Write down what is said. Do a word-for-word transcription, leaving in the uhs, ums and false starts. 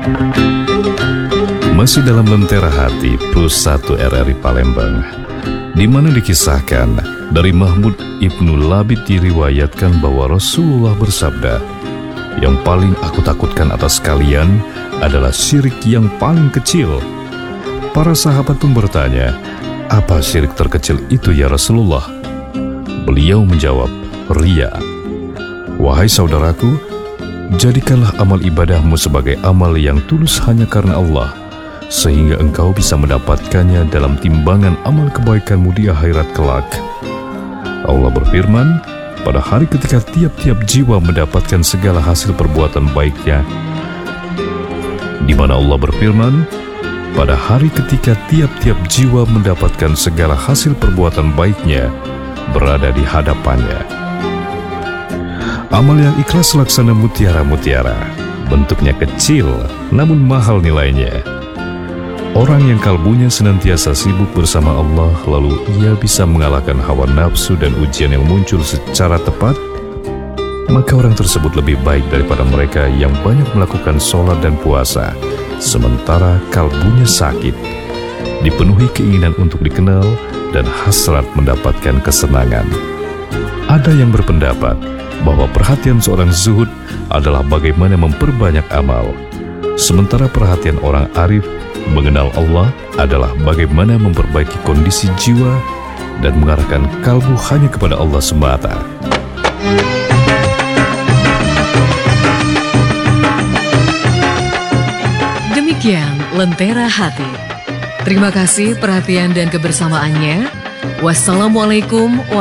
Masih dalam Lentera Hati Plus satu R R I Palembang, di mana dikisahkan dari Mahmud Ibnu Labid diriwayatkan bahwa Rasulullah bersabda, "Yang paling aku takutkan atas kalian adalah syirik yang paling kecil." Para sahabat pun bertanya, "Apa syirik terkecil itu ya Rasulullah?" Beliau menjawab, "Riya." Wahai saudaraku, jadikanlah amal ibadahmu sebagai amal yang tulus hanya karena Allah, sehingga engkau bisa mendapatkannya dalam timbangan amal kebaikanmu di akhirat kelak. Allah berfirman, pada hari ketika tiap-tiap jiwa mendapatkan segala hasil perbuatan baiknya, di mana Allah berfirman, pada hari ketika tiap-tiap jiwa mendapatkan segala hasil perbuatan baiknya berada di hadapannya. Amal yang ikhlas laksana mutiara-mutiara, bentuknya kecil namun mahal nilainya. Orang yang kalbunya senantiasa sibuk bersama Allah, lalu ia bisa mengalahkan hawa nafsu dan ujian yang muncul secara tepat, maka orang tersebut lebih baik daripada mereka yang banyak melakukan sholat dan puasa, sementara kalbunya sakit, dipenuhi keinginan untuk dikenal dan hasrat mendapatkan kesenangan. Ada yang berpendapat bahwa perhatian seorang zuhud adalah bagaimana memperbanyak amal, sementara perhatian orang arif mengenal Allah adalah bagaimana memperbaiki kondisi jiwa dan mengarahkan kalbu hanya kepada Allah semata. Demikian Lentera Hati. Terima kasih perhatian dan kebersamaannya. Wassalamualaikum warahmatullahi wabarakatuh.